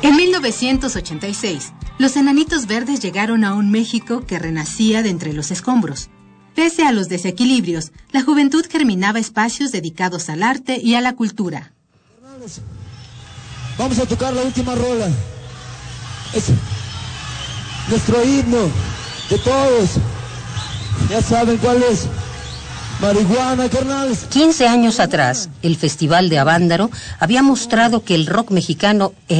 En 1986, los Enanitos Verdes llegaron a un México que renacía de entre los escombros. Pese a los desequilibrios, la juventud germinaba espacios dedicados al arte y a la cultura. Vamos a tocar la última rola. Es nuestro himno de todos. Ya saben cuál es. Marihuana, carnales. 15 años atrás, el Festival de Avándaro había mostrado que el rock mexicano